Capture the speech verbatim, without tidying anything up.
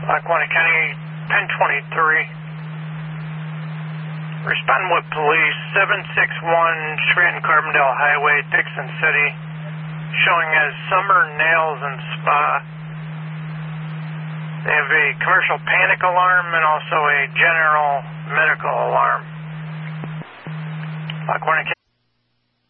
Lackawanna County, ten twenty-three. Responding with police, seven six one Scranton Carbondale Highway, Dixon City, showing as Summer Nails and Spa. They have a commercial panic alarm and also a general medical alarm. Lackawanna